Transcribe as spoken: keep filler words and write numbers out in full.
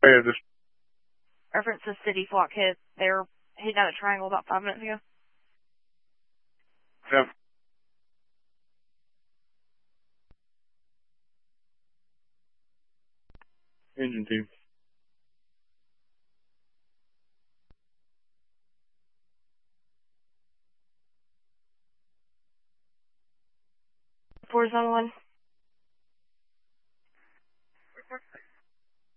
Yeah, just Reference to City Flock hit. They were hitting out a triangle about five minutes ago. yeah. Engine team. four zone one.